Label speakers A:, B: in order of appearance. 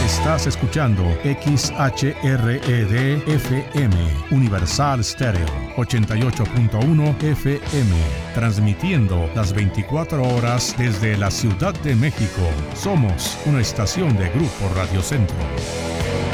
A: Estás escuchando XHRED FM, Universal Stereo, 88.1 FM, transmitiendo las 24 horas desde la Ciudad de México. Somos una estación de Grupo Radio Centro.